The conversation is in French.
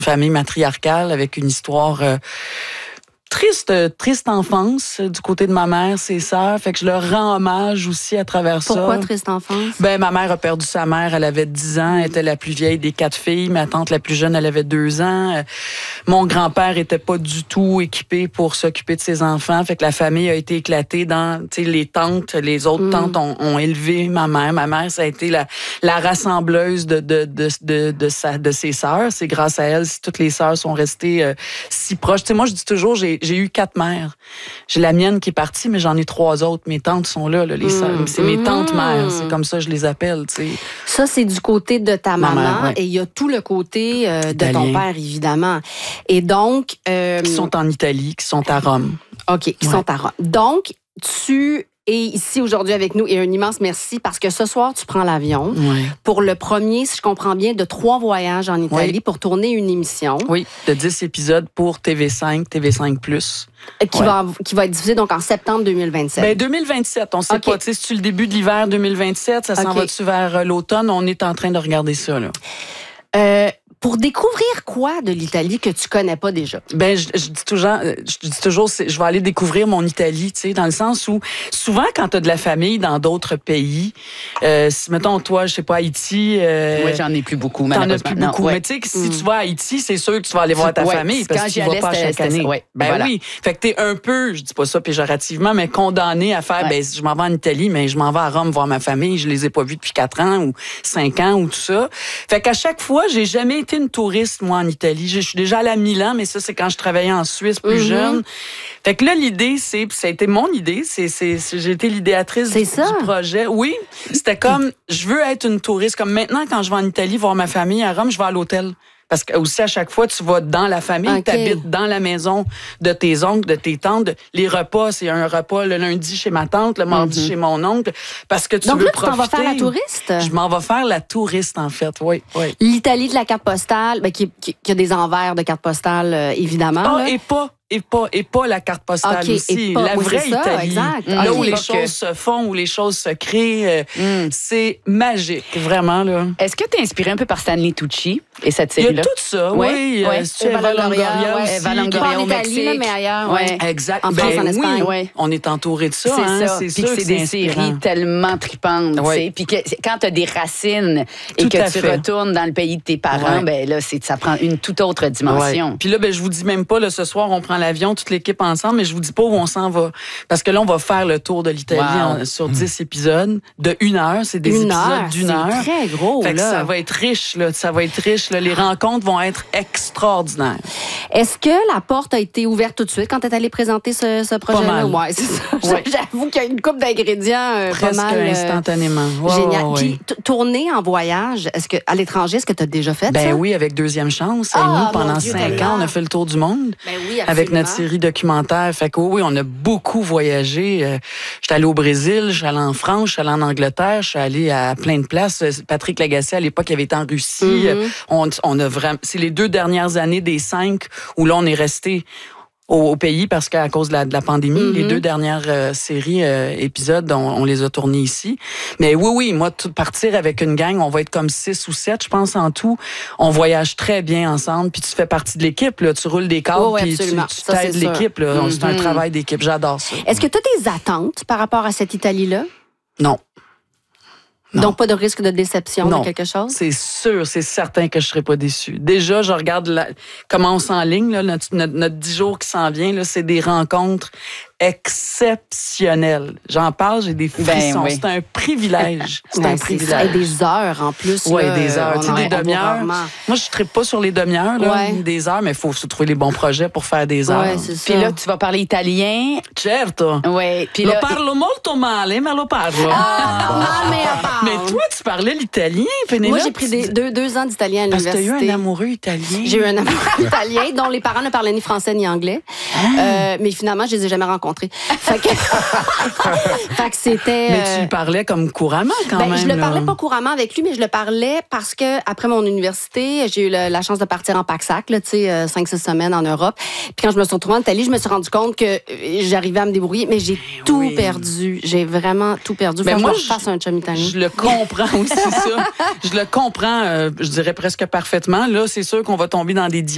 famille matriarcale avec une histoire... Triste enfance du côté de ma mère, ses sœurs. Fait que je leur rends hommage aussi à travers ça. Pourquoi triste enfance? Ben, ma mère a perdu sa mère, elle avait 10 ans, elle était la plus vieille des 4 filles. Ma tante la plus jeune, elle avait 2 ans. Mon grand-père était pas du tout équipé pour s'occuper de ses enfants. Fait que la famille a été éclatée dans, tu sais, les tantes, les autres tantes ont élevé ma mère. Ma mère, ça a été la rassembleuse de ses sœurs. C'est grâce à elle si toutes les sœurs sont restées si proches. Tu sais, moi, je dis toujours, j'ai eu 4 mères. J'ai la mienne qui est partie, mais j'en ai 3 autres. Mes tantes sont là, les sœurs. C'est mes tantes-mères. C'est comme ça que je les appelle, tu sais. Ça, c'est du côté de ta maman. Ouais. Et il y a tout le côté de ton père, évidemment. Et donc... qui sont en Italie, qui sont à Rome. OK, qui sont à Rome. Donc, tu es ici aujourd'hui avec nous et un immense merci parce que ce soir, tu prends l'avion pour le premier, si je comprends bien, de 3 voyages en Italie pour tourner une émission. Oui, de 10 épisodes pour TV5, TV5+. Qui va être diffusée donc en septembre 2027. Ben 2027, on sait pas. Tu sais, c'est-tu le début de l'hiver 2027? Ça s'en va-tu vers l'automne? On est en train de regarder ça, là. Pour découvrir quoi de l'Italie que tu connais pas déjà? Ben, je dis toujours, je vais aller découvrir mon Italie, tu sais, dans le sens où, souvent, quand tu as de la famille dans d'autres pays, si, mettons, toi, je sais pas, Haïti... Moi, j'en ai plus beaucoup, t'en as plus beaucoup. Mais tu sais, si tu vas à Haïti, c'est sûr que tu vas aller voir ta famille, parce que tu vas pas chaque année. Oui. Fait que t'es un peu, je dis pas ça péjorativement, mais condamné à faire, ben, je m'en vais en Italie, mais je m'en vais à Rome voir ma famille, je les ai pas vus depuis 4 ans ou 5 ans ou tout ça. Fait qu'à chaque fois, j'ai jamais été une touriste, moi, en Italie. Je suis déjà allée à Milan, mais ça, c'est quand je travaillais en Suisse plus jeune. Fait que là, l'idée, ça a été mon idée. J'ai été l'idéatrice du projet. Oui, c'était comme, je veux être une touriste. Comme maintenant, quand je vais en Italie voir ma famille à Rome, je vais à l'hôtel. Parce que aussi, à chaque fois, tu vas dans la famille, tu habites dans la maison de tes oncles, de tes tantes. Les repas, c'est un repas le lundi chez ma tante, le mardi chez mon oncle. Parce que tu veux profiter. Donc là, tu t'en vas faire la touriste? Je m'en vais faire la touriste, en fait, oui. L'Italie de la carte postale, ben, qui a des envers de carte postale, évidemment. Et pas la carte postale aussi. La vraie Italie. Là où les choses se font, où les choses se créent. C'est magique, vraiment, là. Est-ce que tu es inspiré un peu par Stanley Tucci et cette série-là? Il y a tout ça, oui. Eva Longoria aussi. Eva Longoria au Mexique. Italie, mais ailleurs. Exact. En France, en Espagne. Oui. On est entouré de ça. C'est ça. C'est Puis sûr que c'est des séries tellement tripantes. Puis que quand tu as des racines et que tu retournes dans le pays de tes parents, ben là, ça prend une toute autre dimension. Puis là, ben, je vous dis même pas, là, ce soir, on prend l'avion, toute l'équipe ensemble, mais je vous dis pas où on s'en va. Parce que là, on va faire le tour de l'Italie sur 10 épisodes de 1 heure. C'est des épisodes d'1 heure. C'est très gros, fait que là. ça va être riche, là. Ça va être riche, là. Les rencontres vont être extraordinaires. Est-ce que la porte a été ouverte tout de suite quand tu es allé présenter ce projet-là? Oui, c'est ça. J'avoue qu'il y a une couple d'ingrédients presque pas mal. Instantanément. Génial. Puis, tourner en voyage, à l'étranger, est-ce que tu as déjà fait ça? Ben oui, avec Deuxième Chance. Et nous, pendant 5 ans, on a fait le tour du monde. Ben oui, avec notre série documentaire. Fait que oui, on a beaucoup voyagé. J'étais allée au Brésil, je suis allée en France, je suis allée en Angleterre, je suis allée à plein de places. Patrick Lagacé, à l'époque, avait été en Russie. On a vraiment... C'est les 2 dernières années des 5 où là, on est resté au pays parce qu'à cause de la pandémie, les 2 dernières séries, épisodes, on les a tournés ici. Mais oui, moi, partir avec une gang, on va être comme 6 ou 7, je pense, en tout. On voyage très bien ensemble, puis tu fais partie de l'équipe, là. Tu roules des câbles, puis tu t'aides l'équipe, là. C'est un travail d'équipe, j'adore ça. Est-ce que tu as des attentes par rapport à cette Italie-là? Non. Donc, pas de risque de déception de quelque chose? C'est sûr, c'est certain que je ne serai pas déçue. Déjà, je regarde comment on s'enligne, là, notre 10 jours qui s'en vient, là, c'est des rencontres exceptionnelles. J'en parle, j'ai des frissons. C'est un privilège. C'est un privilège. Et des heures en plus. Oui, des heures. Tu sais, des demi-heures. Moi, je ne tripe pas sur les demi-heures, des heures, mais il faut se trouver les bons projets pour faire des heures. Puis là, tu vas parler italien. Certo. Oui. Lo parlo molto male, ma lo parlo. Mais toi, tu parlais l'italien, Pénélope? Moi, j'ai pris 2 ans d'italien à l'université. Parce que tu as eu un amoureux italien. J'ai eu un amoureux italien dont les parents ne parlaient ni français ni anglais. Mais finalement, je les ai jamais rencontrés. Fait que c'était... Mais tu le parlais comme couramment, quand même. Je le parlais pas couramment avec lui, mais je le parlais parce que après mon université, j'ai eu la chance de partir en PACSAC, tu sais, 5-6 semaines en Europe. Puis quand je me suis retrouvée en Italie, je me suis rendu compte que j'arrivais à me débrouiller, mais j'ai tout perdu. J'ai vraiment tout perdu. Faut que je fasse un chum italien. Je le comprends aussi, ça. Je le comprends, je dirais presque parfaitement. Là, c'est sûr qu'on va tomber dans des